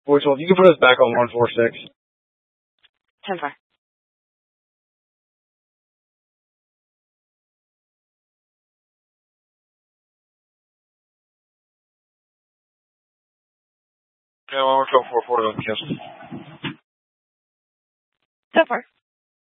Voice, well, if you can put us back on 146. 10-4. Yeah, well, we're 4-4 on cancel. 10-4.